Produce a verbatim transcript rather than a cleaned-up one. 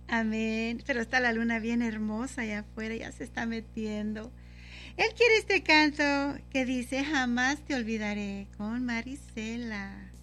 Amén. Pero está la luna bien hermosa allá afuera, ya se está metiendo. Él quiere este canto que dice, jamás te olvidaré, con Marisela.